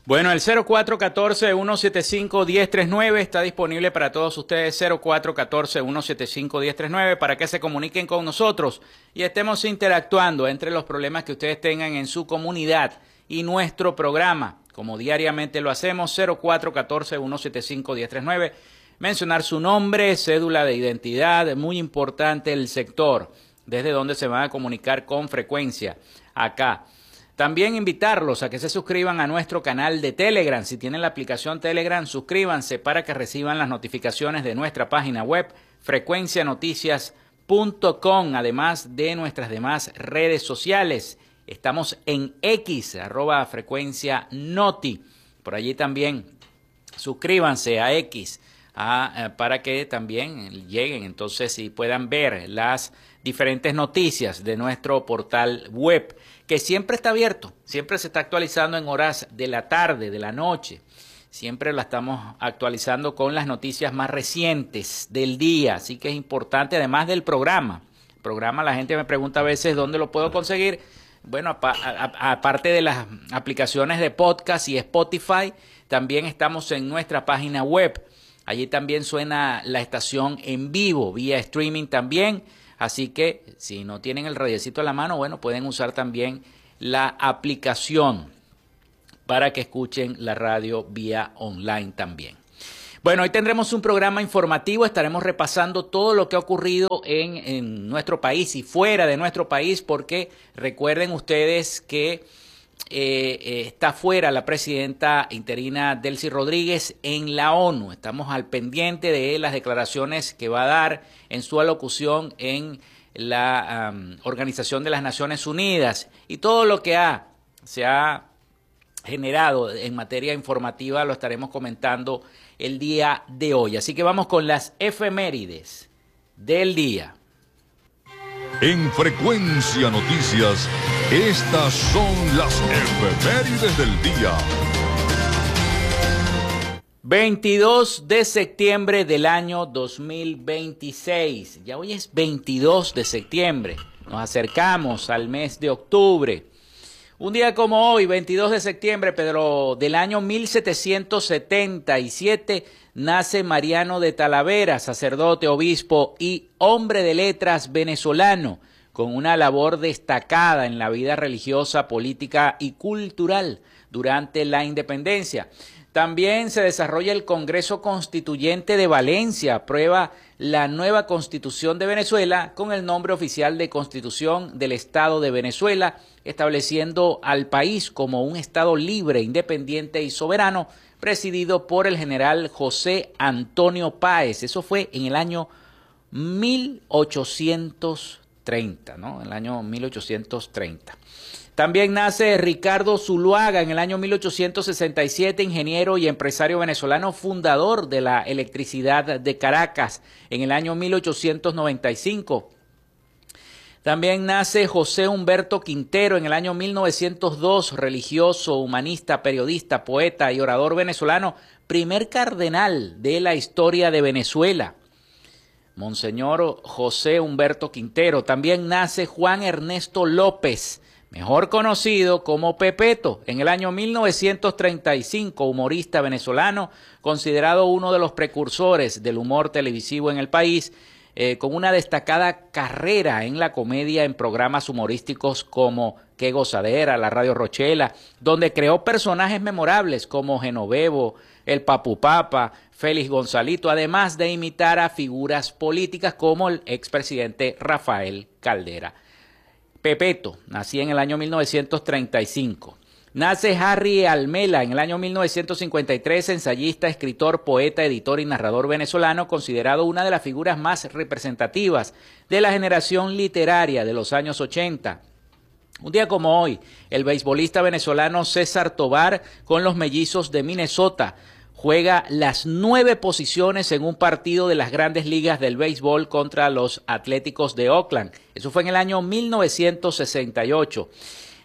Bueno, el 0414-175-1039 está disponible para todos ustedes, 0414-175-1039, para que se comuniquen con nosotros y estemos interactuando entre los problemas que ustedes tengan en su comunidad y nuestro programa, como diariamente lo hacemos, 0414-175-1039. Mencionar su nombre, cédula de identidad, muy importante el sector, desde donde se van a comunicar con frecuencia acá. También invitarlos a que se suscriban a nuestro canal de Telegram. Si tienen la aplicación Telegram, suscríbanse para que reciban las notificaciones de nuestra página web, frecuencianoticias.com, además de nuestras demás redes sociales. Estamos en X, @frecuencianoti. Por allí también suscríbanse a X para que también lleguen entonces y puedan ver las diferentes noticias de nuestro portal web, que siempre está abierto, siempre se está actualizando en horas de la tarde, de la noche. Siempre la estamos actualizando con las noticias más recientes del día, así que es importante, además del programa. El programa, la gente me pregunta a veces dónde lo puedo conseguir. Bueno, aparte de las aplicaciones de podcast y Spotify, también estamos en nuestra página web. Allí también suena la estación en vivo, vía streaming también. Así que si no tienen el radiecito a la mano, bueno, pueden usar también la aplicación para que escuchen la radio vía online también. Bueno, hoy tendremos un programa informativo, estaremos repasando todo lo que ha ocurrido en nuestro país y fuera de nuestro país, porque recuerden ustedes que está fuera la presidenta interina Delcy Rodríguez en la ONU. Estamos al pendiente de las declaraciones que va a dar en su alocución en la Organización de las Naciones Unidas, y todo lo que se ha generado en materia informativa lo estaremos comentando el día de hoy. Así que vamos con las efemérides del día. En Frecuencia Noticias, estas son las efemérides del día. 22 de septiembre del año 2026. Ya hoy es 22 de septiembre. Nos acercamos al mes de octubre. Un día como hoy, 22 de septiembre, pero del año 1777, nace Mariano de Talavera, sacerdote, obispo y hombre de letras venezolano, con una labor destacada en la vida religiosa, política y cultural durante la independencia. También se desarrolla el Congreso Constituyente de Valencia, aprueba la nueva Constitución de Venezuela con el nombre oficial de Constitución del Estado de Venezuela, estableciendo al país como un Estado libre, independiente y soberano, presidido por el general José Antonio Páez. Eso fue en el año 1830, ¿no? En el año 1830. También nace Ricardo Zuluaga en el año 1867, ingeniero y empresario venezolano, fundador de la electricidad de Caracas en el año 1895. También nace José Humberto Quintero en el año 1902, religioso, humanista, periodista, poeta y orador venezolano, primer cardenal de la historia de Venezuela. Monseñor José Humberto Quintero. También nace Juan Ernesto López, mejor conocido como Pepeto, en el año 1935, humorista venezolano, considerado uno de los precursores del humor televisivo en el país, con una destacada carrera en la comedia en programas humorísticos como Qué Gozadera, La Radio Rochela, donde creó personajes memorables como Genovevo, el Papu Papa, Félix Gonzalito, además de imitar a figuras políticas como el expresidente Rafael Caldera. Pepeto, nació en el año 1935. Nace Harry Almela en el año 1953, ensayista, escritor, poeta, editor y narrador venezolano, considerado una de las figuras más representativas de la generación literaria de los años 80. Un día como hoy, el beisbolista venezolano César Tovar, con los Mellizos de Minnesota, juega las 9 posiciones en un partido de las Grandes Ligas del béisbol contra los Atléticos de Oakland. Eso fue en el año 1968.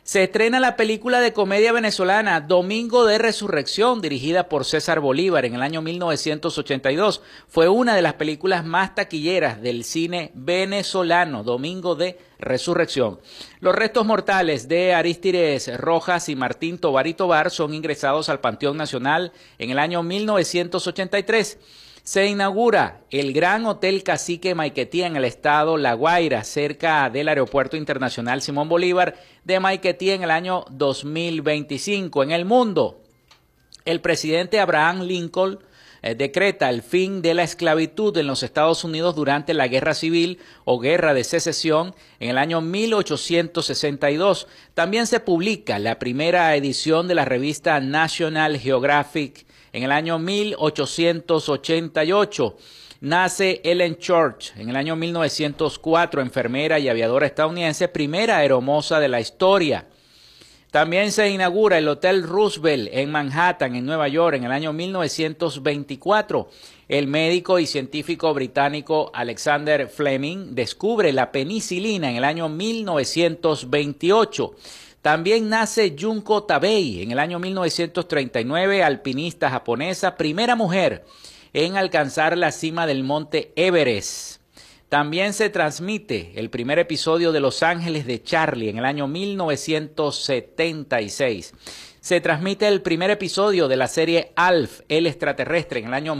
Se estrena la película de comedia venezolana Domingo de Resurrección, dirigida por César Bolívar en el año 1982. Fue una de las películas más taquilleras del cine venezolano, Domingo de Resurrección. Los restos mortales de Arístides Rojas y Martín Tovar y Tovar son ingresados al Panteón Nacional en el año 1983. Se inaugura el Gran Hotel Cacique Maiquetía en el estado La Guaira, cerca del Aeropuerto Internacional Simón Bolívar de Maiquetía en el año 2025. En el mundo, el presidente Abraham Lincoln decreta el fin de la esclavitud en los Estados Unidos durante la Guerra Civil o Guerra de Secesión en el año 1862. También se publica la primera edición de la revista National Geographic en el año 1888. Nace Ellen Church en el año 1904, enfermera y aviadora estadounidense, primera aeromoza de la historia. También se inaugura el Hotel Roosevelt en Manhattan, en Nueva York, en el año 1924. El médico y científico británico Alexander Fleming descubre la penicilina en el año 1928. También nace Junko Tabei en el año 1939, alpinista japonesa, primera mujer en alcanzar la cima del monte Everest. También se transmite el primer episodio de Los Ángeles de Charlie en el año 1976. Se transmite el primer episodio de la serie Alf, el extraterrestre, en el año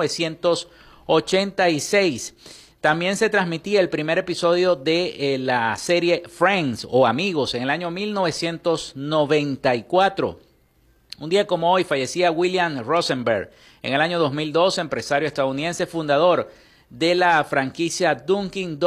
1986. También se transmitía el primer episodio de la serie Friends o Amigos en el año 1994. Un día como hoy fallecía William Rosenberg en el año 2002, empresario estadounidense, fundador de la franquicia Dunkin' Donuts.